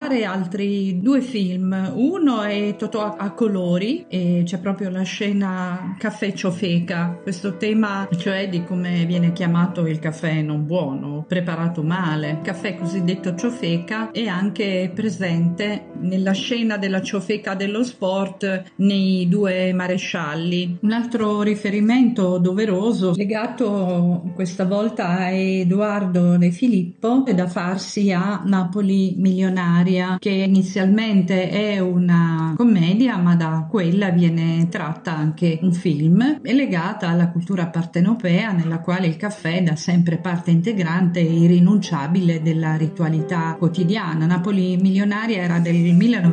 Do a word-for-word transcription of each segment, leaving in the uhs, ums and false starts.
citare altri due film. Uno è Totò a colori e c'è proprio la scena caffè ciofeca, questo tema cioè di come viene chiamato il caffè non buono, preparato male. Il caffè cosiddetto ciofeca è anche presente nella scena della ciofeca dello sport nei due marescialli. Un altro riferimento doveroso legato questa volta a Edoardo De Filippo è da farsi a Napoli milionaria, che inizialmente è una commedia ma da quella viene tratta anche un film. È legata alla cultura partenopea nella quale il caffè è da sempre parte integrante e irrinunciabile della ritualità quotidiana. Napoli milionaria era del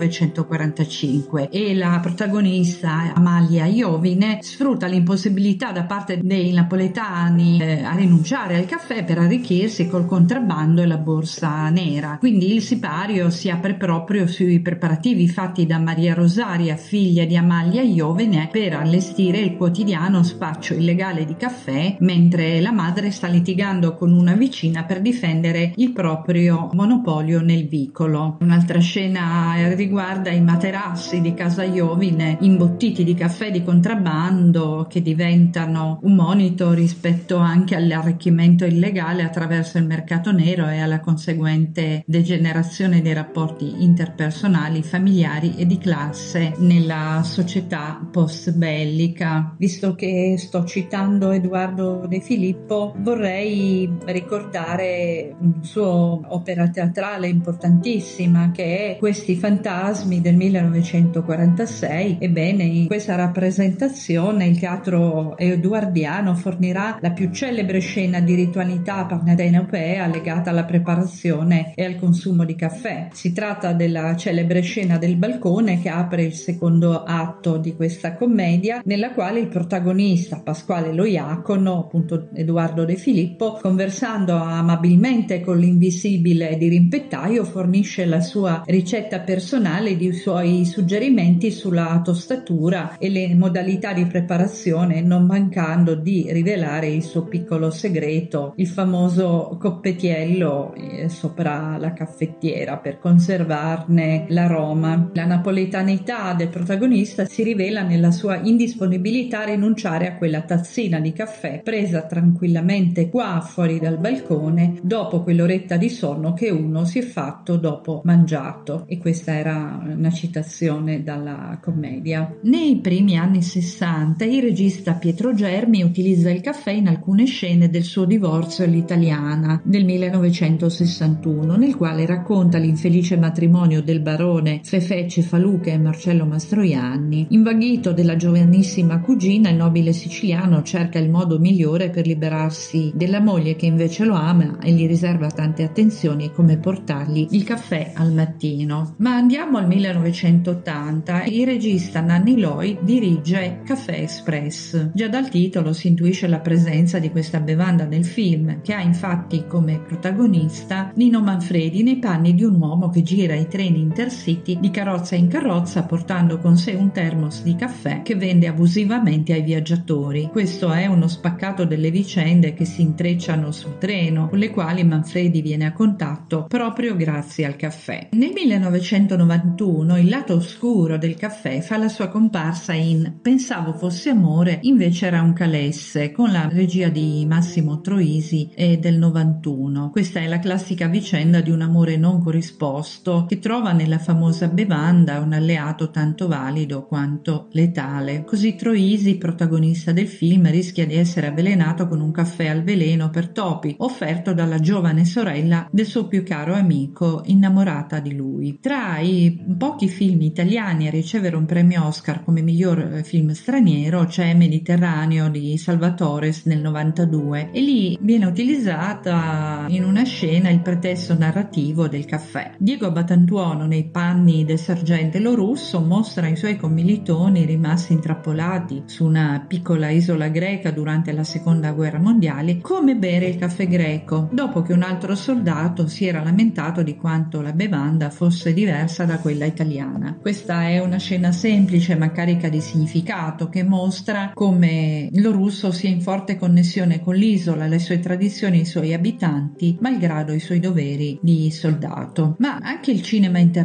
millenovecentoquarantacinque e la protagonista Amalia Iovine sfrutta l'impossibilità da parte dei napoletani eh, a rinunciare al caffè per arricchirsi col contrabbando e la borsa nera. Quindi il sipario si apre proprio sui preparativi fatti da Maria Rosaria, figlia di Amalia Iovine, per allestire il quotidiano spaccio illegale di caffè, mentre la madre sta litigando con una vicina per difendere il proprio monopolio nel vicolo. Un'altra scena riguarda i materassi di casa Iovine imbottiti di caffè di contrabbando che diventano un monito rispetto anche all'arricchimento illegale attraverso il mercato nero e alla conseguente degenerazione dei rapporti interpersonali, familiari e di classe nella società post bellica. Visto che sto citando Edoardo De Filippo, vorrei ricordare una sua opera teatrale importantissima che è Questi fantasmi del millenovecentoquarantasei. Ebbene, in questa rappresentazione il teatro edoardiano fornirà la più celebre scena di ritualità partenopea legata alla preparazione e al consumo di caffè. Si tratta della celebre scena del balcone che apre il secondo atto di questa commedia, nella quale il protagonista Pasquale Loiacono, appunto Edoardo De Filippo, conversando amabilmente con l'invisibile dirimpettaio, fornisce la sua ricetta personale di suoi suggerimenti sulla tostatura e le modalità di preparazione, non mancando di rivelare il suo piccolo segreto, il famoso coppetiello eh, sopra la caffettiera per conservarne l'aroma. La napoletanità del protagonista si rivela nella sua indisponibilità a rinunciare a quella tazzina di caffè presa tranquillamente qua fuori dal balcone dopo quell'oretta di sonno che uno si è fatto dopo mangiato. E questa era una citazione dalla commedia. Nei primi anni sessanta il regista Pietro Germi utilizza il caffè in alcune scene del suo divorzio all'italiana del millenovecentosessantuno, nel quale racconta l'infelice matrimonio del barone Fefè Cefaluca e Marcello Mastroianni. Invaghito della giovanissima cugina, il nobile siciliano cerca il modo migliore per liberarsi della moglie che invece lo ama e gli riserva tante attenzioni, come portargli il caffè al mattino. Ma andiamo al millenovecentottanta. Il regista Nanni Loi dirige Caffè Express. Già dal titolo si intuisce la presenza di questa bevanda nel film, che ha infatti come protagonista Nino Manfredi nei panni di un uomo che gira i treni Intercity di carrozza in carrozza portando con sé un termos di caffè che vende abusivamente ai viaggiatori. Questo è uno spaccato delle vicende che si intrecciano sul treno, con le quali Manfredi viene a contatto proprio grazie al caffè. Nel millenovecentonovantuno il lato oscuro del caffè fa la sua comparsa in Pensavo fosse amore, invece era un calesse, con la regia di Massimo Troisi e del novantuno. Questa è la classica vicenda di un amore non corrisposto che trova nella famosa bevanda un alleato tanto valido quanto letale. Così Troisi, protagonista del film, rischia di essere avvelenato con un caffè al veleno per topi offerto dalla giovane sorella del suo più caro amico, innamorata di lui. Tra i pochi film italiani a ricevere un premio Oscar come miglior film straniero c'è Mediterraneo di Salvatores nel novantadue, e lì viene utilizzata in una scena il pretesto narrativo del caffè. Diego Batantuono, nei panni del sergente Lo Russo, mostra ai suoi commilitoni rimasti intrappolati su una piccola isola greca durante la seconda guerra mondiale come bere il caffè greco, dopo che un altro soldato si era lamentato di quanto la bevanda fosse diversa da quella italiana. Questa è una scena semplice ma carica di significato, che mostra come Lo Russo sia in forte connessione con l'isola, le sue tradizioni e i suoi abitanti, malgrado i suoi doveri di soldato. Ma anche il cinema internazionale